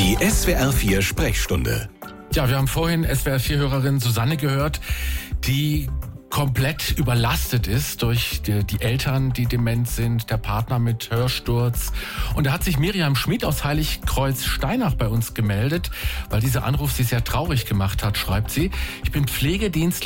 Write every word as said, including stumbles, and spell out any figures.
Die S W R vier Sprechstunde. Ja, wir haben vorhin S W R vier Hörerin Susanne gehört, die komplett überlastet ist durch die, die Eltern, die dement sind, der Partner mit Hörsturz. Und da hat sich Miriam Schmid aus Heiligkreuz-Steinach bei uns gemeldet, weil dieser Anruf sie sehr traurig gemacht hat, schreibt sie. Ich bin Pflegedienst